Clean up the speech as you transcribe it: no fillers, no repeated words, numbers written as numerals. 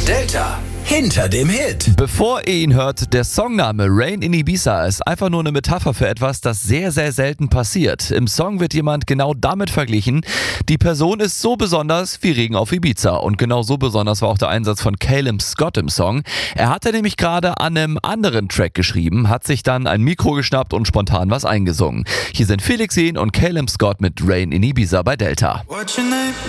Delta hinter dem Hit. Bevor ihr ihn hört, der Songname Rain in Ibiza ist einfach nur eine Metapher für etwas, das sehr, sehr selten passiert. Im Song wird jemand genau damit verglichen, die Person ist so besonders wie Regen auf Ibiza. Und genau so besonders war auch der Einsatz von Calum Scott im Song. Er hatte nämlich gerade an einem anderen Track geschrieben, hat sich dann ein Mikro geschnappt und spontan was eingesungen. Hier sind Felix Jähn und Calum Scott mit Rain in Ibiza bei Delta.